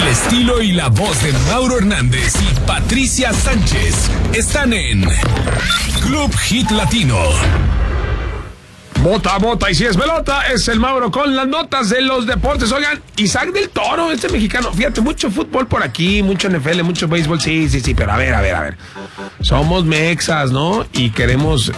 estilo y la voz de Mauro Hernández y Patricia Sánchez están en Club Hit Latino. Bota, y si es pelota, es el Mauro con las notas de los deportes. Oigan, Isaac del Toro, este mexicano, fíjate, mucho fútbol por aquí, mucho NFL, mucho béisbol, sí, pero a ver. Somos mexas, ¿no? Y queremos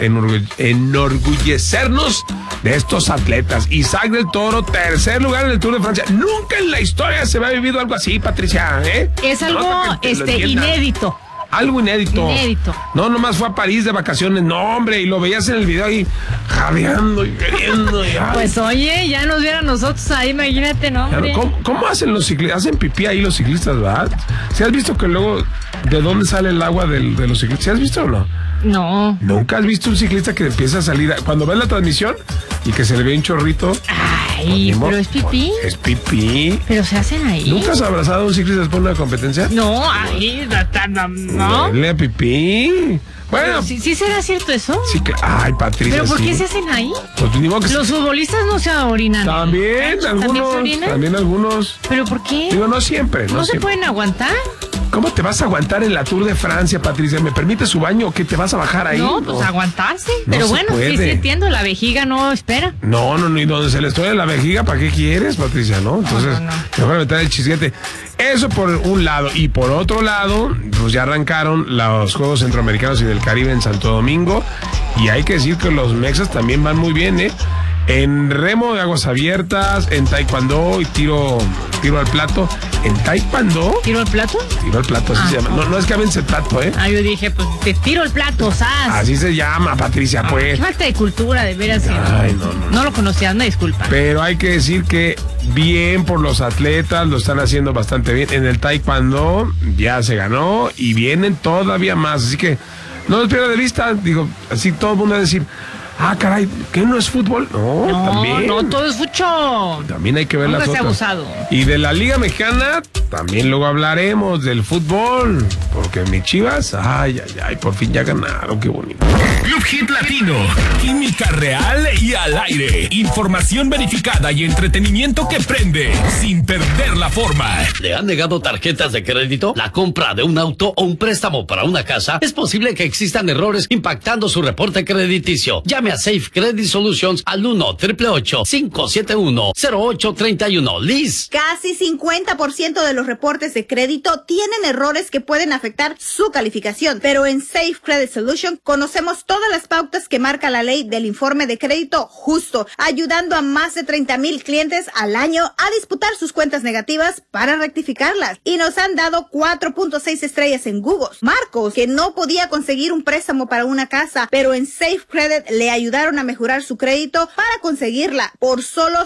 enorgullecernos de estos atletas. Isaac del Toro, tercer lugar en el Tour de Francia. Nunca en la historia se había vivido algo así, Patricia, ¿eh? Es algo inédito. Algo inédito. No, nomás fue a París de vacaciones. No, hombre, y lo veías en el video ahí jadeando y queriendo. Pues oye, ya nos vieran nosotros ahí, imagínate, ¿no, hombre? ¿Cómo hacen los ciclistas? Hacen pipí ahí los ciclistas, ¿verdad? ¿Sí has visto que luego de dónde sale el agua de los ciclistas? ¿Sí has visto o no? No. ¿Nunca has visto un ciclista que empieza a salir cuando ves la transmisión y que se le ve un chorrito? Ay, pero es pipí. Es pipí. Pero se hacen ahí. ¿Nunca has abrazado a un ciclista después de una competencia? No, ahí, no. Huele pipí. Bueno. ¿Sí será cierto eso? Sí que, ay, Patricia. ¿Pero por qué se hacen ahí? Pues, los futbolistas no se orinan. También algunos. ¿Pero por qué? Digo, no siempre. ¿No se pueden aguantar? ¿Cómo te vas a aguantar en la Tour de Francia, Patricia? ¿Me permite su baño o qué te vas a bajar ahí? No, pues aguantarse. Pero bueno, sí entiendo, la vejiga no espera. No, y donde se le estoy la vejiga, ¿para qué quieres, Patricia? ¿No? Entonces, mejor meter el chisguete. Eso por un lado. Y por otro lado, pues ya arrancaron los Juegos Centroamericanos y del Caribe en Santo Domingo. Y hay que decir que los mexas también van muy bien, ¿eh? En remo de aguas abiertas, en taekwondo y tiro al plato. ¿En taekwondo? ¿Tiro al plato? Tiro al plato, así se llama. No es que avance el plato, ¿eh? Yo dije, pues te tiro el plato, ¿sabes? Así se llama, Patricia, pues. Qué falta de cultura, de veras. Ay, no lo conocías, me disculpa. Pero hay que decir que bien por los atletas, lo están haciendo bastante bien. En el taekwondo ya se ganó y vienen todavía más. Así que no los pierda de vista. Digo, así todo el mundo va a decir... caray, ¿qué no es fútbol? No, también. No, todo es fucho. También hay que ver las otras. Abusado. Y de la Liga Mexicana, también luego hablaremos del fútbol. Porque mis Chivas, por fin ya ganaron, qué bonito. Club Hit Latino, química real y al aire. Información verificada y entretenimiento que prende, sin perder la forma. ¿Le han negado tarjetas de crédito? ¿La compra de un auto o un préstamo para una casa? Es posible que existan errores impactando su reporte crediticio. Llame a Safe Credit Solutions al 1-888-571-0831. Liz. Casi 50% de los reportes de crédito tienen errores que pueden afectar su calificación, pero en Safe Credit Solutions conocemos todas las pautas que marca la ley del informe de crédito justo, ayudando a más de 30,000 clientes al año a disputar sus cuentas negativas para rectificarlas. Y nos han dado 4.6 estrellas en Google. Marcos, que no podía conseguir un préstamo para una casa, pero en Safe Credit le ayudaron a mejorar su crédito para conseguirla. Por solo